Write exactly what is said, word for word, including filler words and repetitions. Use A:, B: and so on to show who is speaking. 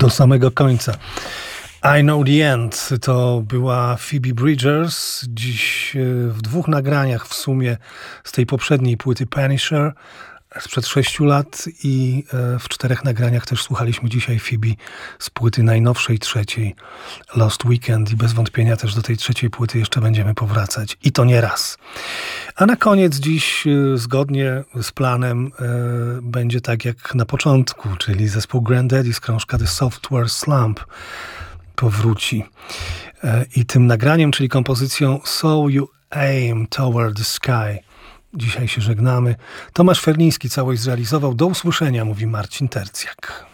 A: do samego końca. I Know the End to była Phoebe Bridgers. Dziś w dwóch nagraniach w sumie z tej poprzedniej płyty Punisher sprzed sześciu lat i w czterech nagraniach też słuchaliśmy dzisiaj Phoebe z płyty najnowszej, trzeciej Lost Weekend i bez wątpienia też do tej trzeciej płyty jeszcze będziemy powracać i to nie raz. A na koniec dziś zgodnie z planem będzie tak jak na początku, czyli zespół Grandaddy z krążka The Software Slump powróci. I tym nagraniem, czyli kompozycją So You Aim Toward the Sky. Dzisiaj się żegnamy. Tomasz Ferliński całość zrealizował. Do usłyszenia, mówi Marcin Tercjak.